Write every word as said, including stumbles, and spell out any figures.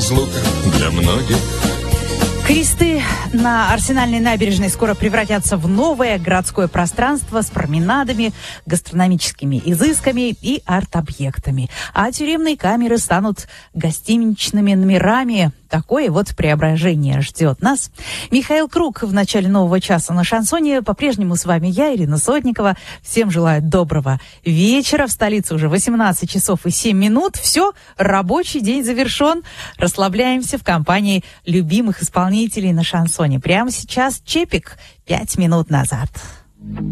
разлука для многих. Кресты на Арсенальной набережной скоро превратятся в новое городское пространство с променадами, гастрономическими изысками и арт-объектами. А тюремные камеры станут гостиничными номерами. Такое вот преображение ждет нас. Михаил Круг в начале нового часа на шансоне. По-прежнему с вами я, Ирина Сотникова. Всем желаю доброго вечера. В столице уже восемнадцать часов и семь минут. Все, рабочий день завершен. Расслабляемся в компании любимых исполнителей на шансоне. Прямо сейчас Чепик, пять минут назад.